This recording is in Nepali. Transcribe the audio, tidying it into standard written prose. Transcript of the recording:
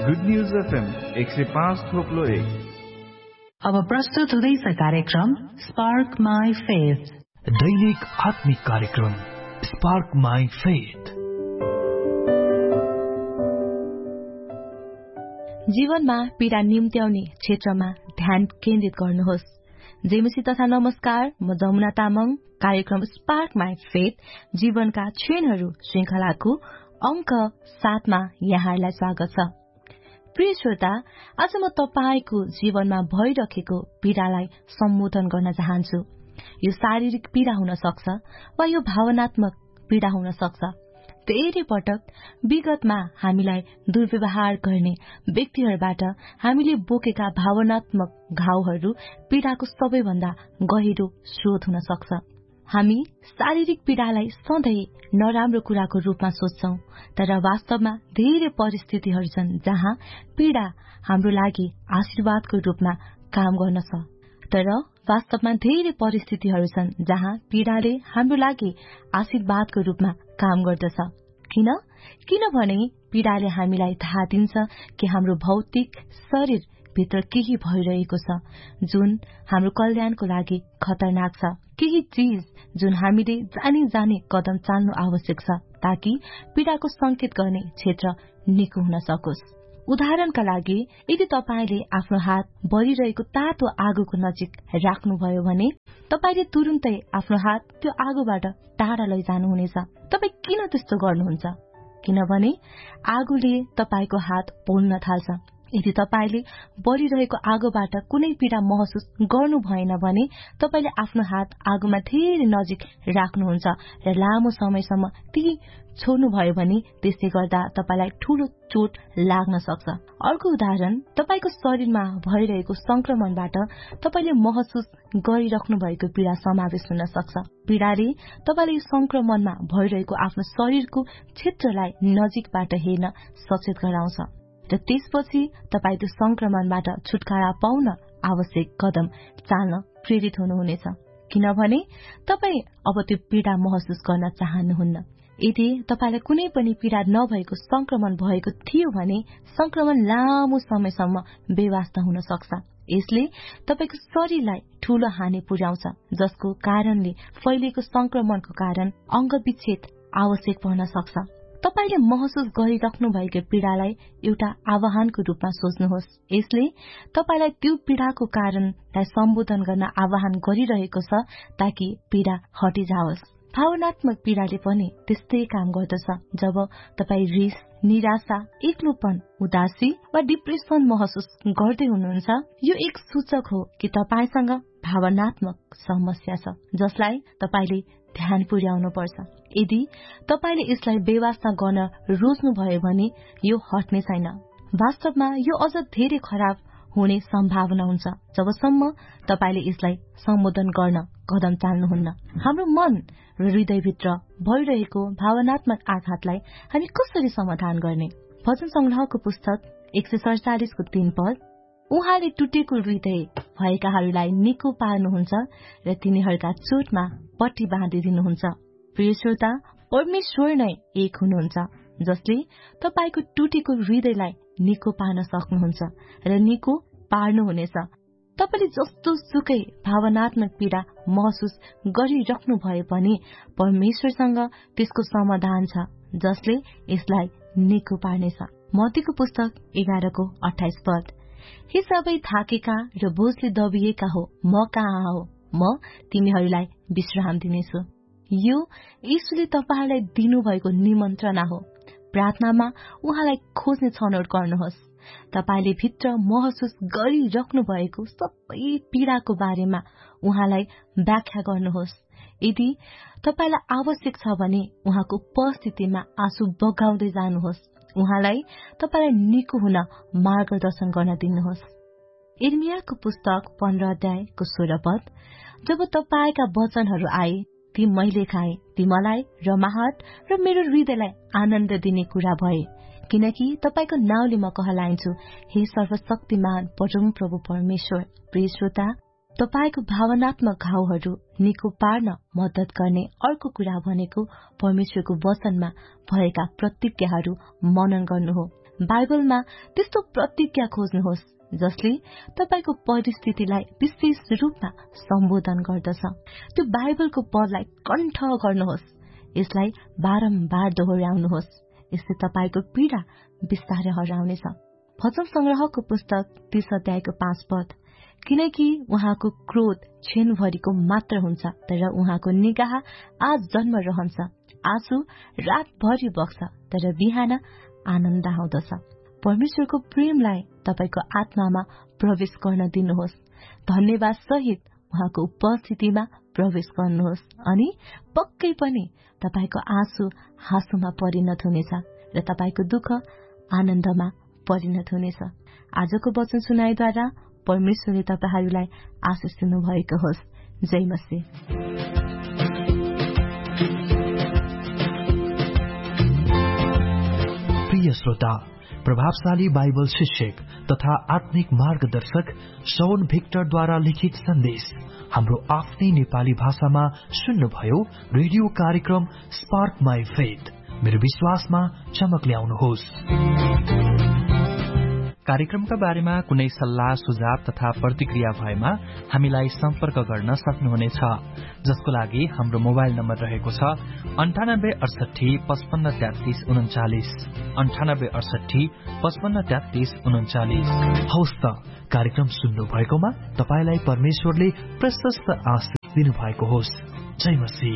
Good news FM 105.1। अब प्रस्तुत हुँदैछ कार्यक्रम स्पार्क माई फेथ, दैनिक आत्मिक कार्यक्रम स्पार्क माई फेथ। जीवनमा पीडा निम्त्याउने क्षेत्रमा ध्यान केन्द्रित गर्नुहोस्। जेमुसी तथा नमस्कार, म जमुना तामाङ। कार्यक्रम स्पार्क माई फेथ जीवनका क्षणहरू श्रृंखलाको अंक 7 मा यहाँलाई स्वागत छ। प्रिय श्रोता, आज म तपाईको जीवनमा भइरहेको पीडालाई सम्बोधन गर्न चाहन्छु। यो शारीरिक पीडा हुन सक्छ वा यो भावनात्मक पीडा हुन सक्छ। धेरै पटक विगतमा हामीलाई दुर्व्यवहार गर्ने व्यक्तिहरूबाट हामीले बोकेका भावनात्मक घाउहरू पीडाको सबैभन्दा गहिरो स्रोत हुन सक्छ। हामी शारीरिक पीडालाई सधैँ नराम्रो कुराको रूपमा सोच्छौं, तर वास्तवमा धेरै परिस्थितिहरू छन् जहाँ पीडा हाम्रो लागि आशीर्वादको रूपमा काम गर्नछ। तर वास्तवमा धेरै परिस्थितिहरू छन् जहाँ पीडाले हाम्रो लागि आशीर्वादको रूपमा काम गर्दछ। किनभने पीडाले हामीलाई थाहा दिन्छ कि हाम्रो भौतिक शरीर भित्र केही भइरहेको छ जुन हाम्रो कल्याणको लागि खतरनाक छ। केही चीज जुन हामीले जाने कदम चाल्नु आवश्यक छ ताकि पीडाको संकेत गर्ने क्षेत्र निको हुन सकोस्। उदाहरणका लागि, यदि तपाईले आफ्नो हात बलिरहेको तातो आगोको नजिक राख्नुभयो भने तपाईले तुरुन्तै आफ्नो हात त्यो आगोबाट टाढा लैजानुहुनेछ। तपाई किन त्यस्तो गर्नुहुन्छ? किनभने आगोले तपाईको हात पोल्न थाल्छ। यदि तपाईले बलिरहेको आगोबाट कुनै पीडा महसुस गर्नु भएन भने तपाईले आफ्नो हात आगोमा धेरै नजिक राख्नुहुन्छ र लामो समयसम्म ती छोड्नुभयो भने त्यसले गर्दा तपाईलाई ठूलो चोट लाग्न सक्छ। अर्को उदाहरण, तपाईको शरीरमा भइरहेको संक्रमणबाट तपाईले महसुस गरिराख्नु भएको पीडा समावेश हुन सक्छ। पीडाले तपाईले संक्रमणमा भइरहेको आफ्नो शरीरको क्षेत्रलाई नजिकबाट हेर्न सचेत गराउँछ र त्यसपछि तपाई त्यो संक्रमणबाट छुटकारा पाउन आवश्यक कदम चाल्न प्रेरित हुनुहुनेछ। किनभने तपाई अब त्यो पीडा महसुस गर्न चाहनुहुन्न। यदि तपाईलाई कुनै पनि पीडा नभएको संक्रमण भएको थियो भने संक्रमण लामो समयसम्म बेवास्ता हुन सक्छ। यसले तपाईको शरीरलाई ठूलो हानि पुर्याउँछ, जसको कारणले फैलिएको संक्रमणको कारण अंग विच्छेद आवश्यक पर्न सक्छ। तपाईले महसुस गरिराख्नु भएको पीडालाई एउटा आह्वानको रूपमा सोच्नुहोस्। यसले तपाईलाई त्यो पीडाको कारणलाई सम्बोधन गर्न आह्वान गरिरहेको छ ताकि पीडा हटिजाओस्। भावनात्मक पीडाले पनि त्यस्तै काम गर्दछ। जब तपाई रिस, निराशा, एक्लोपन, उदासी वा डिप्रेसन महसुस गर्दै हुनुहुन्छ, यो एक सूचक हो कि तपाईसँग भावनात्मक समस्या छ जसलाई तपाईले ध्यान पुर्याउनु पर्छ। यदि तपाईले यसलाई बेवास्ता गर्न रोज्नुभयो भने यो हट्ने छैन। वास्तवमा यो अझ धेरै खराब हुने सम्भावना हुन्छ जबसम्म तपाईले यसलाई सम्बोधन गर्न कदम चाल्नुहुन्न। हाम्रो मन र हृदयभित्र भइरहेको भावनात्मक आघातलाई हामी कसरी समाधान गर्ने? भजन संग्रहको पुस्तक 147 को 3 पद, उहाँले टुटेको हृदय भएकाहरूलाई निको पार्नुहुन्छ र तिनीहरूका चोटमा पट्टी बाँधिदिनुहुन्छ। प्रिय श्रोता, परमेश्वर नै एक हुनुहुन्छ जसले तपाईको टुटेको हृदयलाई निको पार्न सक्नुहुन्छ र निको पार्नुहुनेछ। तपाईले जस्तो सुकै भावनात्मक पीडा महसुस गरिराख्नु भए पनि परमेश्वरसँग त्यसको समाधान छ जसले यसलाई निको पार्नेछ। मत्तीको पुस्तक 11 को 28 पद, हे सबै थाकेका र बोझले दबिएका हो, म कहाँ हो, म तिमीहरूलाई विश्राम दिनेछु। यो यीशुले तपाईहरूलाई दिनुभएको निमन्त्रणा हो। प्रार्थनामा उहाँलाई खोज्ने छनौट गर्नुहोस्। तपाईले भित्र महसुस गरिराख्नु भएको सबै पीडाको बारेमा उहाँलाई व्याख्या गर्नुहोस्। यदि तपाईलाई आवश्यक छ भने उहाँको उपस्थितिमा आँसु बगाउँदै जानुहोस्। उहाँलाई तपाईलाई निको हुन मार्गदर्शन गर्न दिनुहोस्। इर्मियाको पुस्तक 15 अध्यायको 16 पद, जब तपाईका वचनहरू आए ती मैले खाए, ती मलाई रमाहट र मेरो हृदयलाई आनन्द दिने कुरा भए, किनकि तपाईको नाउँले म कहलाइन्छु, हे सर्वशक्तिमान परमप्रभु परमेश्वर। प्रिय श्रोता, तपाईको भावनात्मक घाउहरू निको पार्न मद्दत गर्ने अर्को कुरा भनेको परमेश्वरको वचनमा भएका प्रतिज्ञाहरू मनन गर्नु हो। बाइबलमा त्यस्तो प्रतिज्ञा खोज्नुहोस् जसले तपाईको परिस्थितिलाई विशेष रूपमा सम्बोधन गर्दछ। त्यो बाइबलको पदलाई कण्ठ गर्नुहोस्, यसलाई बारम्बार दोहोर्याउनुहोस्, यसले तपाईको पीडा बिस्तारै हराउनेछ। भजन संग्रहको पुस्तक 30 अध्यायको 5 पद, किनकि उहाँको क्रोध क्षणभरिको मात्र हुन्छ, तर उहाँको निगाह आज जन्म रहन्छ। आँसु रातभरि बग्छ, तर बिहान आनन्द आउँदछ। परमेश्वरको प्रेमलाई तपाईको आत्मामा प्रवेश गर्न दिनुहोस्। धन्यवाद सहित उहाँको उपस्थितिमा प्रवेश गर्नुहोस् अनि पक्कै पनि तपाईको आँसु हाँसुमा परिणत हुनेछ र तपाईको दुःख आनन्दमा परिणत हुनेछ। आजको वचन सुनाइद्वारा परमेश्वरले तपाईहरूलाई आशिष दिनुभएको होस्। जय मसीह। प्रिय श्रोता, प्रभावशाली बाइबल शिक्षक तथा आत्मिक मार्गदर्शक शौन भिक्टरद्वारा लिखित सन्देश हाम्रो आफ्नै नेपाली भाषामा सुन्नुभयो। रेडियो कार्यक्रम स्पार्क माई फेथ, मेरो विश्वासमा चमक ल्याउनुहोस्। कार्यक्रमका बारेमा कुनै सल्लाह सुझाव तथा प्रतिक्रिया भएमा हामीलाई सम्पर्क गर्न सक्नुहुनेछ, जसको लागि हाम्रो मोबाइल नम्बर रहेको छ 98 68 55 33 39 98 68 55 33 39। हवस् त, कार्यक्रम सुन्नु भएकोमा तपाईलाई परमेश्वरले प्रशस्त आशीष दिनुभएको होस्। जय मसीह।